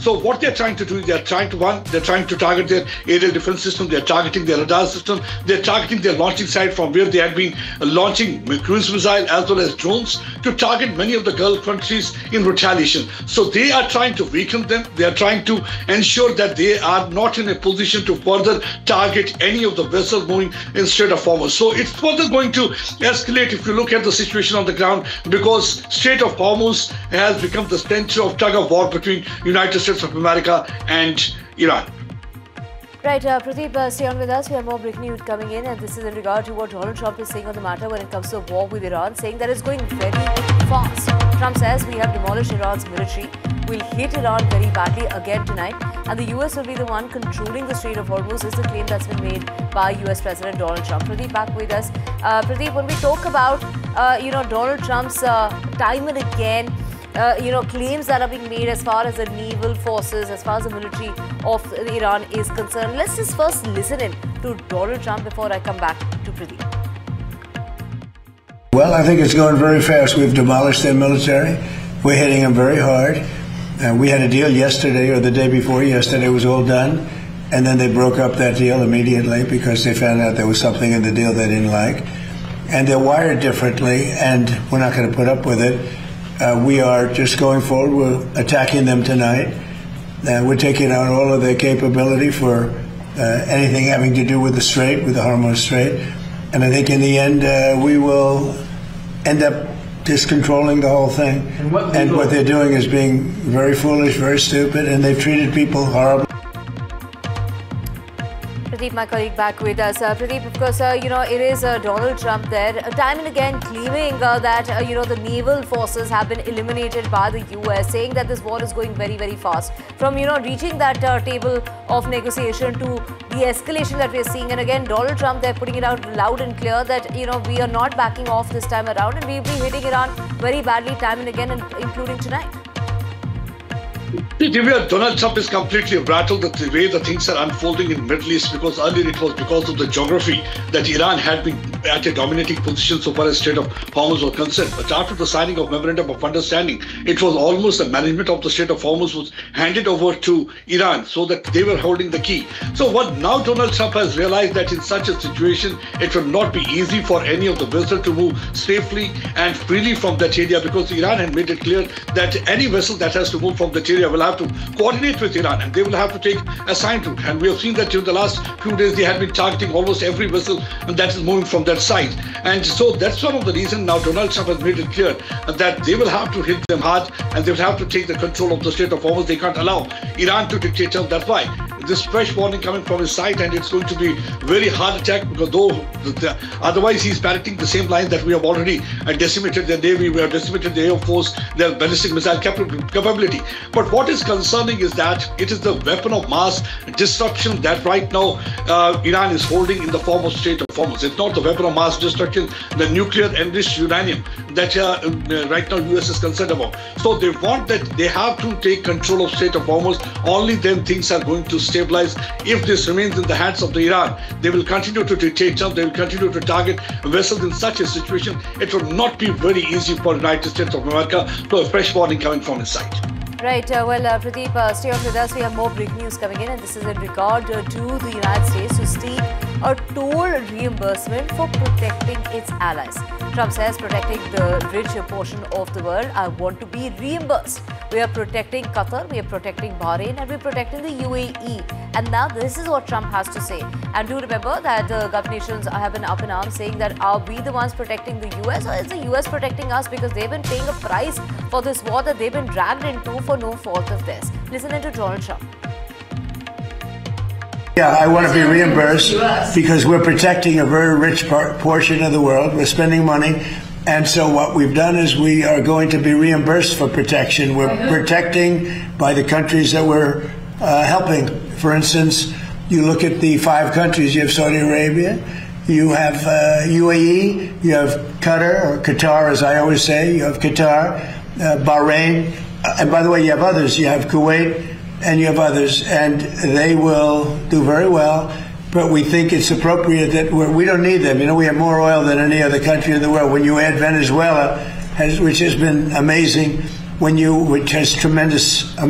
So what they're trying to do is they're trying to target their aerial defense system, they're targeting their radar system, they're targeting their launching site from where they had been launching cruise missile as well as drones to target many of the Gulf countries in retaliation. So they are trying to weaken them. They are trying to ensure that they are not in a position to further target any of the vessels moving in Strait of Hormuz. So it's further going to escalate if you look at the situation on the ground, because Strait of Hormuz has become the center of tug of war between United States of America and Iran. Right, Pradeep, stay on with us. We have more breaking news coming in, and this is in regard to what Donald Trump is saying on the matter when it comes to a war with Iran, saying that it's going very fast. Trump says we have demolished Iran's military. We'll hit Iran very badly again tonight, and the US will be the one controlling the Strait of Hormuz, is the claim that's been made by US President Donald Trump. Pradeep, back with us. Pradeep, when we talk about, Donald Trump's time and again, claims that are being made as far as the naval forces, as far as the military of Iran is concerned. Let's just first listen in to Donald Trump before I come back to Pradeep. Well, I think it's going very fast. We've demolished their military. We're hitting them very hard. We had a deal yesterday or the day before yesterday. It was all done. And then they broke up that deal immediately because they found out there was something in the deal they didn't like. And they're wired differently, and we're not going to put up with it. We are just going forward. We're attacking them tonight. We're taking out all of their capability for anything having to do with the Strait, with the Hormuz Strait. And I think in the end, we will end up just controlling the whole thing. And what they're doing is being very foolish, very stupid, and they've treated people horribly. Pradeep, my colleague, back with us. Pradeep, of course, it is Donald Trump there, time and again claiming that, the naval forces have been eliminated by the US, saying that this war is going very, very fast. From, reaching that table of negotiation to the escalation that we're seeing. And again, Donald Trump, they're putting it out loud and clear that, we are not backing off this time around, and we'll be hitting Iran very badly time and again, including tonight. Divya, Donald Trump is completely rattled at the way the things are unfolding in the Middle East, because earlier it was because of the geography that Iran had been at a dominating position so far as Strait of Hormuz was concerned. But after the signing of Memorandum of Understanding, it was almost the management of the Strait of Hormuz was handed over to Iran so that they were holding the key. So what now Donald Trump has realized that in such a situation, it will not be easy for any of the vessels to move safely and freely from that area, because Iran had made it clear that any vessel that has to move from that area will have to coordinate with Iran, and they will have to take a assigned route. And we have seen that during the last few days, they have been targeting almost every vessel that is moving from that side. And so that's one of the reasons now Donald Trump has made it clear that they will have to hit them hard, and they will have to take the control of the Strait of Hormuz. They can't allow Iran to dictate them. That's why this fresh warning coming from his side, and it's going to be very hard attack, because otherwise he's parroting the same lines that we have already decimated their navy, we have decimated the air force, their ballistic missile capability. But what is concerning is that it is the weapon of mass destruction that right now Iran is holding in the form of Strait of Hormuz. It's not the weapon of mass destruction, the nuclear enriched uranium that right now US is concerned about. So they want that they have to take control of Strait of Hormuz. Only then things are going to stabilize. If this remains in the hands of the Iran, they will continue to dictate them, they will continue to target vessels in such a situation. It will not be very easy for the United States of America. So a fresh warning coming from his side. Right. Pradeep, stay on with us. We have more breaking news coming in, and this is in regard to the United States to seek a toll reimbursement for protecting its allies. Trump says, protecting the rich portion of the world, I want to be reimbursed. We are protecting Qatar, we are protecting Bahrain, and we are protecting the UAE. And now this is what Trump has to say. And do remember that the Gulf nations have been up in arms saying that are we the ones protecting the US, or is the US protecting us, because they've been paying a price for this war that they've been dragged into for no fault of theirs. Listen to Donald Trump. Yeah, I want to be reimbursed because we're protecting a very rich portion of the world. We're spending money. And so what we've done is we are going to be reimbursed for protection. We're protecting by the countries that we're helping. For instance, you look at the 5 countries. You have Saudi Arabia, you have UAE, you have Qatar, or Qatar as I always say, you have Qatar, Bahrain, and by the way, you have others. You have Kuwait, and you have others, and they will do very well. But we think it's appropriate that we don't need them. You know, we have more oil than any other country in the world. When you add Venezuela, which has been amazing, which has tremendous